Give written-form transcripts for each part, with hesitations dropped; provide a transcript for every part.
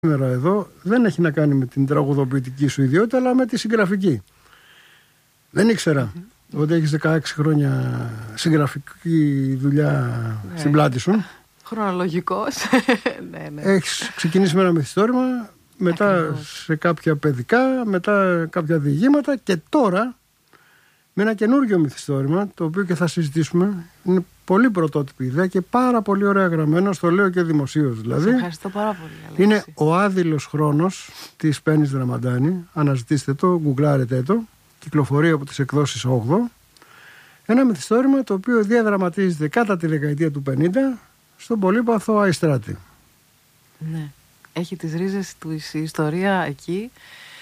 σήμερα εδώ δεν έχει να κάνει με την τραγουδοποιητική σου ιδιότητα, αλλά με τη συγγραφική. Δεν ήξερα ότι έχεις 16 χρόνια συγγραφική δουλειά στην πλάτη σου. Χρονολογικός. Ναι. Έχεις ξεκινήσει με ένα μυθιστόρημα, μετά σε κάποια παιδικά, μετά κάποια διηγήματα και τώρα με ένα καινούργιο μυθιστόρημα, το οποίο και θα συζητήσουμε. Είναι πολύ πρωτότυπη ιδέα και πάρα πολύ ωραία γραμμένο, το λέω και δημοσίως δηλαδή. Σε ευχαριστώ πάρα πολύ, Αλέξη. Είναι Ο Άδειλος Χρόνος της Πέννης Δραμαντάνη. Αναζητήστε το, γκουγκλάρετε το. Κυκλοφορεί από τις εκδόσεις 8. Ένα μυθιστόρημα το οποίο διαδραματίζεται κατά τη δεκαετία του 50 στον πολύπαθο Αϊστράτη. Ναι, έχει τις ρίζες του η ιστορία εκεί.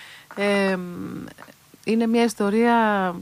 Είναι μια ιστορία...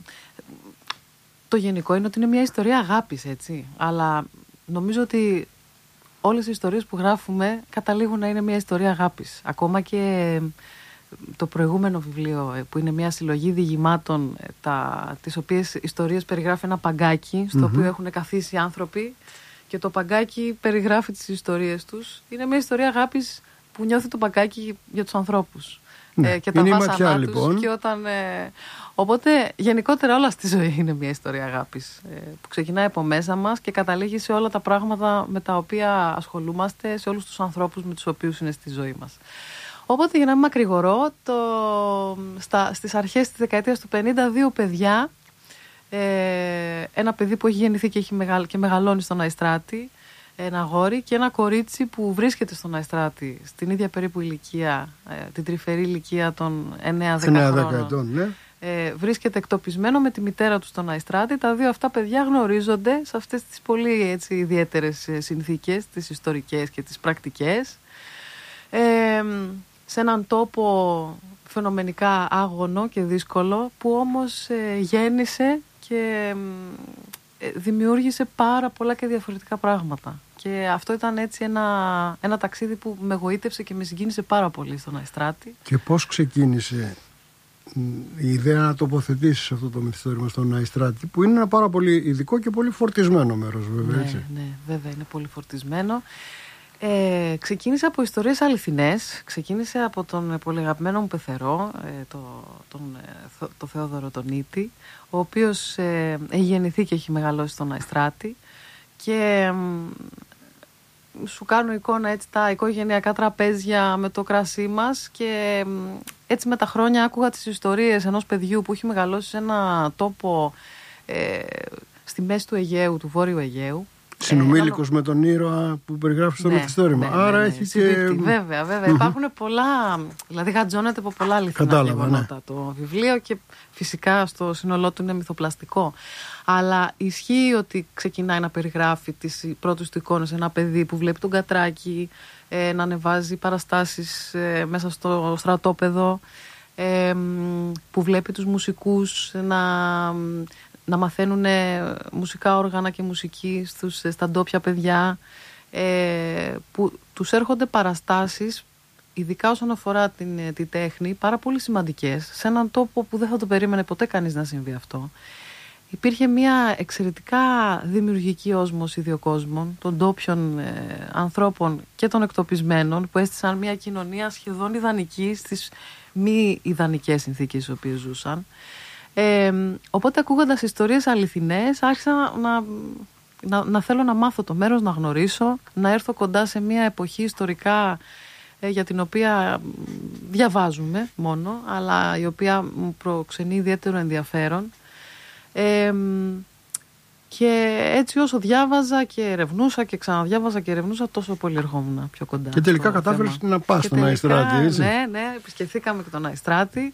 Το γενικό είναι ότι είναι μια ιστορία αγάπης, έτσι. Αλλά νομίζω ότι όλες οι ιστορίες που γράφουμε καταλήγουν να είναι μια ιστορία αγάπης. Ακόμα και το προηγούμενο βιβλίο, που είναι μια συλλογή διηγημάτων, τις οποίες ιστορίες περιγράφει ένα παγκάκι, στο οποίο έχουν καθίσει άνθρωποι και το παγκάκι περιγράφει τις ιστορίες τους. Είναι μια ιστορία αγάπης που νιώθει το παγκάκι για τους ανθρώπους. Ναι, και τα βάσανά τους, λοιπόν. και όταν, οπότε γενικότερα όλα στη ζωή είναι μια ιστορία αγάπης, που ξεκινάει από μέσα μας και καταλήγει σε όλα τα πράγματα με τα οποία ασχολούμαστε, σε όλους τους ανθρώπους με τους οποίους είναι στη ζωή μας. Οπότε, για να μην μακρηγορώ, στις αρχές της δεκαετίας του 50, δύο παιδιά, ένα παιδί που έχει γεννηθεί και μεγαλώνει στον Αϊστράτη, ένα αγόρι, και ένα κορίτσι που βρίσκεται στον Αϊστράτη στην ίδια περίπου ηλικία, την τρυφερή ηλικία των 9-10 χρόνων. Ναι. Βρίσκεται εκτοπισμένο με τη μητέρα του στον Αϊστράτη. Τα δύο αυτά παιδιά γνωρίζονται σε αυτές τις πολύ ιδιαίτερες συνθήκες, τις ιστορικές και τις πρακτικές, σε έναν τόπο φαινομενικά άγωνο και δύσκολο, που όμως γέννησε και δημιούργησε πάρα πολλά και διαφορετικά πράγματα. Και αυτό ήταν έτσι ένα ταξίδι που με γοήτευσε και με συγκίνησε πάρα πολύ στον Αϊστράτη. Και πώς ξεκίνησε η ιδέα να τοποθετήσεις αυτό το μυθιστόρημα στον Αϊστράτη, που είναι ένα πάρα πολύ ειδικό και πολύ φορτισμένο μέρος, βέβαια, έτσι. Ναι, βέβαια είναι πολύ φορτισμένο. Ξεκίνησε από ιστορίες αληθινές. Ξεκίνησε από τον πολύ αγαπημένο μου πεθερό, το Θεόδωρο τον Ήτη, ο οποίος έχει γεννηθεί και έχει μεγαλώσει στον Αϊστράτη, και σου κάνω εικόνα έτσι τα οικογενειακά τραπέζια με το κρασί μας, και έτσι με τα χρόνια άκουγα τις ιστορίες ενός παιδιού που έχει μεγαλώσει σε ένα τόπο στη μέση του Αιγαίου, του Βόρειου Αιγαίου. Συνομήλικος με τον ήρωα που περιγράφει στο μυθιστόρημα. Άρα έχει και... Βέβαια. Υπάρχουν πολλά, δηλαδή γατζώνεται από πολλά αληθινά γεγονότα το βιβλίο, και φυσικά στο σύνολό του είναι μυθοπλαστικό. Αλλά ισχύει ότι ξεκινάει να περιγράφει τις πρώτες του εικόνες, ένα παιδί που βλέπει τον Κατράκη να ανεβάζει παραστάσεις μέσα στο στρατόπεδο, που βλέπει τους μουσικούς να μαθαίνουν μουσικά όργανα και μουσική στα ντόπια παιδιά, που τους έρχονται παραστάσεις, ειδικά όσον αφορά τη τέχνη, πάρα πολύ σημαντικές, σε έναν τόπο που δεν θα το περίμενε ποτέ κανείς να συμβεί αυτό. Υπήρχε μια εξαιρετικά δημιουργική όσμωση δύο κόσμων, των ντόπιων ανθρώπων και των εκτοπισμένων, που έστησαν μια κοινωνία σχεδόν ιδανική στις μη ιδανικές συνθήκες στις οποίες ζούσαν. Οπότε, ακούγοντας ιστορίες αληθινές, άρχισα να θέλω να μάθω το μέρος, να γνωρίσω, να έρθω κοντά σε μια εποχή ιστορικά για την οποία διαβάζουμε μόνο, αλλά η οποία μου προξενεί ιδιαίτερο ενδιαφέρον. Και έτσι όσο διάβαζα και ερευνούσα και ξαναδιάβαζα και ερευνούσα, τόσο πολύ ερχόμουν πιο κοντά. Και τελικά κατάφερες να πας στον Αϊστράτη, έτσι. Ναι, επισκεφθήκαμε και τον Αϊστράτη.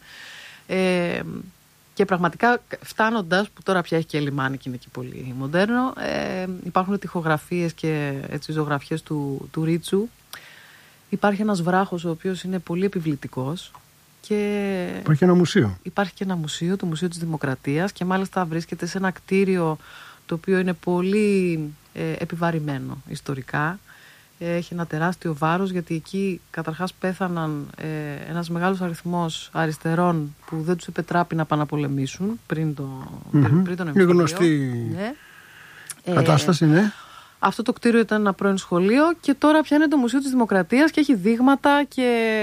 Και πραγματικά φτάνοντας, που τώρα πια έχει και λιμάνι και είναι και πολύ μοντέρνο, υπάρχουν τοιχογραφίες και ζωγραφιές του Ρίτσου. Υπάρχει ένας βράχος ο οποίος είναι πολύ επιβλητικός. Και υπάρχει ένα μουσείο. Υπάρχει και ένα μουσείο, το Μουσείο της Δημοκρατίας, και μάλιστα βρίσκεται σε ένα κτίριο το οποίο είναι πολύ επιβαρημένο ιστορικά. Έχει ένα τεράστιο βάρος, γιατί εκεί καταρχάς πέθαναν ένας μεγάλος αριθμός αριστερών που δεν τους επετράπη να πάνε να πολεμήσουν πριν τον εμφύλιο. Είναι γνωστή κατάσταση, ναι. Αυτό το κτίριο ήταν ένα πρώην σχολείο και τώρα πια είναι το Μουσείο της Δημοκρατίας και έχει δείγματα και